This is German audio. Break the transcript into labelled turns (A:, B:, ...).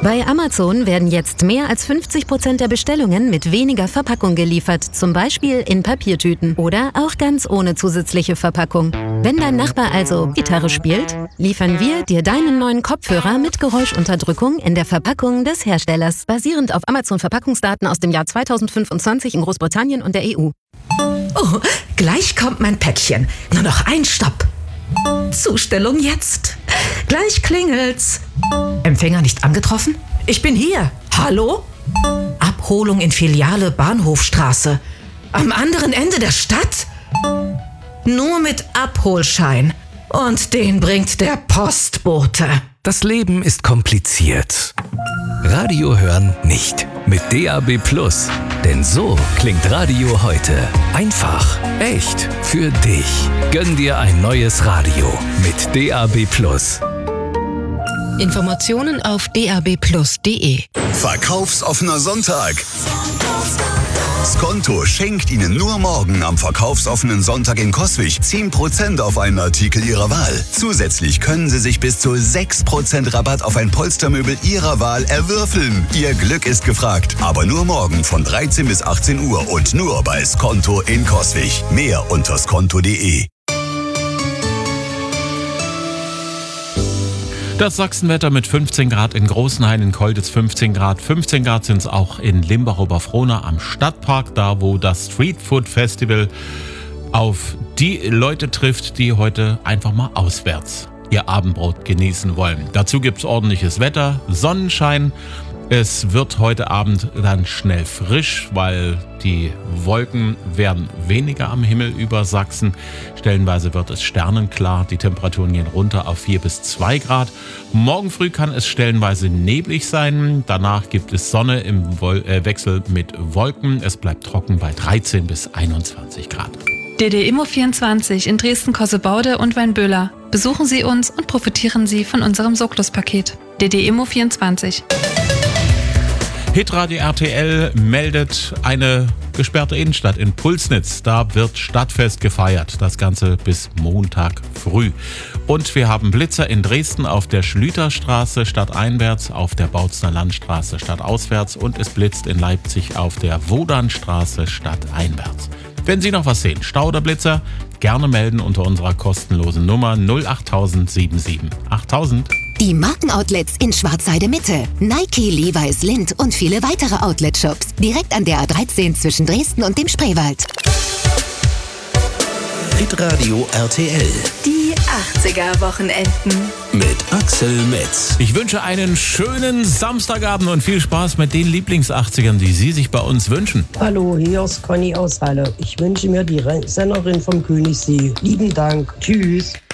A: Bei Amazon werden jetzt mehr als 50% der Bestellungen mit weniger Verpackung geliefert, zum Beispiel in Papiertüten oder auch ganz ohne zusätzliche Verpackung. Wenn dein Nachbar also Gitarre spielt, liefern wir dir deinen neuen Kopfhörer mit Geräuschunterdrückung in der Verpackung des Herstellers, basierend auf Amazon-Verpackungsdaten aus dem Jahr 2025 in Großbritannien und der EU.
B: Oh, gleich kommt mein Päckchen. Nur noch ein Stopp. Zustellung jetzt. Gleich klingelt's. Empfänger nicht angetroffen? Ich bin hier. Hallo? Abholung in Filiale Bahnhofstraße. Am anderen Ende der Stadt? Nur mit Abholschein. Und den bringt der Postbote.
C: Das Leben ist kompliziert. Radio hören nicht. Mit DAB+. Denn so klingt Radio heute. Einfach, echt, für dich. Gönn dir ein neues Radio mit DAB+.
D: Informationen auf dabplus.de.
E: Verkaufsoffener Sonntag. Skonto schenkt Ihnen nur morgen am verkaufsoffenen Sonntag in Coswig 10% auf einen Artikel Ihrer Wahl. Zusätzlich können Sie sich bis zu 6% Rabatt auf ein Polstermöbel Ihrer Wahl erwürfeln. Ihr Glück ist gefragt. Aber nur morgen von 13 bis 18 Uhr und nur bei Skonto in Coswig. Mehr unter skonto.de.
F: Das Sachsenwetter mit 15 Grad in Großenhain, in Kolditz 15 Grad. 15 Grad sind es auch in Limbach-Oberfrohna am Stadtpark, da wo das Street Food Festival auf die Leute trifft, die heute einfach mal auswärts ihr Abendbrot genießen wollen. Dazu gibt es ordentliches Wetter, Sonnenschein. Es wird heute Abend dann schnell frisch, weil die Wolken werden weniger am Himmel über Sachsen. Stellenweise wird es sternenklar. Die Temperaturen gehen runter auf 4 bis 2 Grad. Morgen früh kann es stellenweise neblig sein. Danach gibt es Sonne im Wechsel mit Wolken. Es bleibt trocken bei 13 bis 21 Grad.
G: DD Immo 24 in Dresden-Kossebaude und Weinböhler. Besuchen Sie uns und profitieren Sie von unserem Soklos-Paket. DD Immo 24.
F: Hitradio RTL meldet eine gesperrte Innenstadt in Pulsnitz. Da wird Stadtfest gefeiert. Das Ganze bis Montag früh. Und wir haben Blitzer in Dresden auf der Schlüterstraße stadteinwärts, auf der Bautzner Landstraße stadtauswärts und es blitzt in Leipzig auf der Wodanstraße stadteinwärts. Wenn Sie noch was sehen, Stau oder Blitzer, gerne melden unter unserer kostenlosen Nummer 08000 77 8000.
H: Die Markenoutlets in Schwarzheide Mitte, Nike, Levi's, Lindt und viele weitere Outlet-Shops. Direkt an der A13 zwischen Dresden und dem Spreewald.
C: Hitradio RTL.
I: Die 80er-Wochenenden.
C: Mit Axel Metz.
F: Ich wünsche einen schönen Samstagabend und viel Spaß mit den Lieblings-80ern, die Sie sich bei uns wünschen.
J: Hallo, hier ist Conny aus Halle. Ich wünsche mir die Sängerin vom Königssee. Lieben Dank. Tschüss.